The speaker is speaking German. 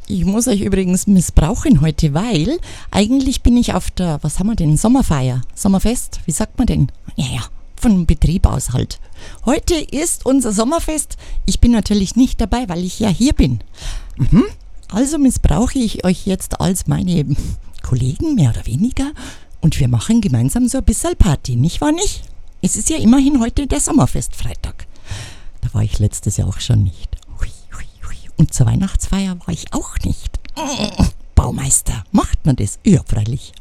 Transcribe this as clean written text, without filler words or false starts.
Ich muss euch übrigens missbrauchen heute, weil eigentlich bin ich auf der, was haben wir denn, Sommerfeier, Sommerfest, wie sagt man denn? Ja, von Betrieb aus halt. Heute ist unser Sommerfest. Ich bin natürlich nicht dabei, weil ich ja hier bin. Also missbrauche ich euch jetzt als meine Kollegen, mehr oder weniger. Und wir machen gemeinsam so ein bisschen Party, nicht wahr nicht? Es ist ja immerhin heute der Sommerfestfreitag. Da war ich letztes Jahr auch schon nicht. Und zur Weihnachtsfeier war ich auch nicht. Baumeister, macht man das? Ja, freilich.